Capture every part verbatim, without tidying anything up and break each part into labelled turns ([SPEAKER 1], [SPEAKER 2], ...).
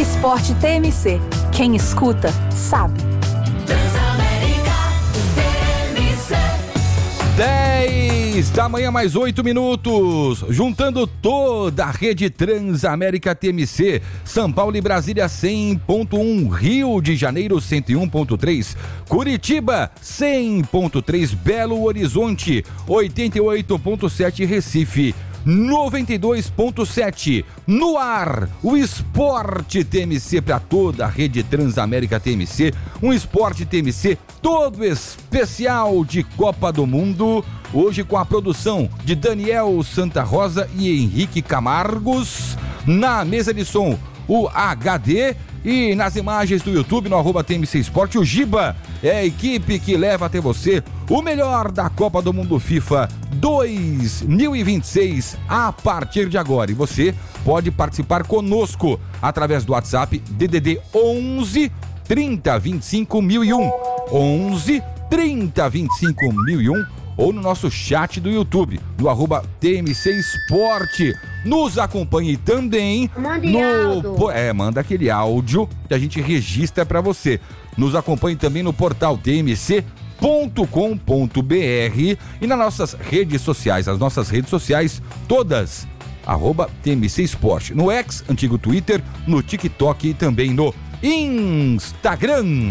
[SPEAKER 1] Esporte T M C. Quem escuta, sabe.
[SPEAKER 2] dez da manhã, mais oito minutos, juntando toda a rede Transamérica T M C, São Paulo e Brasília cem ponto um, Rio de Janeiro cento e um ponto três, Curitiba cem ponto três, Belo Horizonte oitenta e oito ponto sete, Recife noventa e dois ponto sete. No ar, o Esporte T M C para toda a rede Transamérica T M C, um Esporte T M C todo especial de Copa do Mundo, hoje com a produção de Daniel Santa Rosa e Henrique Camargos, na mesa de som o H D e nas imagens do YouTube no arroba T M C Esporte, o Giba é a equipe que leva até você o melhor da Copa do Mundo FIFA dois mil e vinte e seis a partir de agora. E você pode participar conosco através do WhatsApp D D D onze trinta vinte e cinco mil e um, onze trinta vinte e cinco mil e um, ou no nosso chat do YouTube, no arroba T M C Esporte. Nos acompanhe também no... É, manda aquele áudio que a gente registra para você. Nos acompanhe também no portal T M C ponto com ponto B R e nas nossas redes sociais, as nossas redes sociais todas, arroba T M C Esporte, no X, antigo Twitter, no TikTok e também no Instagram.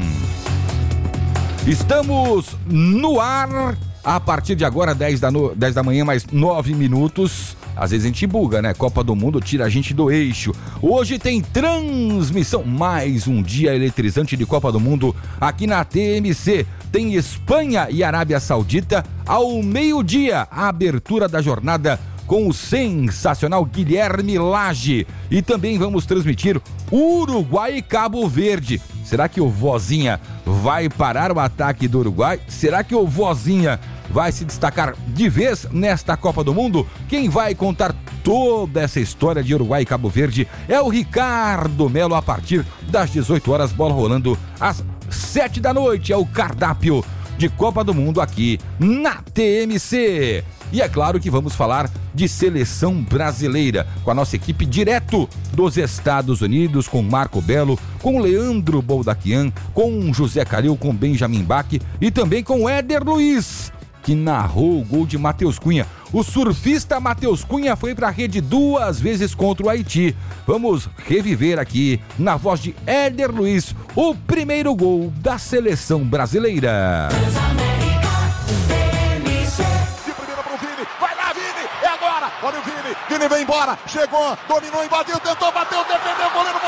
[SPEAKER 2] Estamos no ar a partir de agora, dez da, no... dez da manhã, mais nove minutos. Às vezes a gente buga, né? Copa do Mundo tira a gente do eixo. Hoje tem transmissão, mais um dia eletrizante de Copa do Mundo aqui na T M C. Tem Espanha e Arábia Saudita ao meio-dia, a abertura da jornada com o sensacional Guilherme Lage. E também vamos transmitir Uruguai e Cabo Verde. Será que o Vozinha vai parar o ataque do Uruguai? Será que o Vozinha vai se destacar de vez nesta Copa do Mundo? Quem vai contar toda essa história de Uruguai e Cabo Verde é o Ricardo Melo, a partir das dezoito horas, bola rolando às sete da noite. É o cardápio de Copa do Mundo aqui na T M C. E é claro que vamos falar de seleção brasileira, com a nossa equipe direto dos Estados Unidos, com Marco Belo, com Leandro Boldaquian, com José Calil, com Benjamin Bach e também com Éder Luiz, que narrou o gol de Matheus Cunha. O surfista Matheus Cunha foi para a rede duas vezes contra o Haiti. Vamos reviver aqui, na voz de Éder Luiz, o primeiro gol da seleção brasileira.
[SPEAKER 3] Olha o Vini, Vini vem embora, chegou, dominou, invadiu, tentou, bateu, defendeu, o goleiro